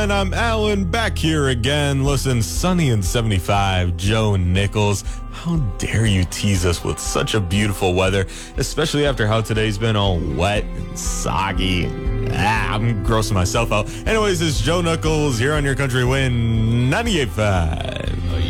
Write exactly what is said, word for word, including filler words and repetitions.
And I'm Alan, back here again. Listen, sunny and seventy-five, Joe Nichols. How dare you tease us with such a beautiful weather, especially after how today's been all wet and soggy. And, ah, I'm grossing myself out. Anyways, it's Joe Nichols here on your country wind ninety-eight point five.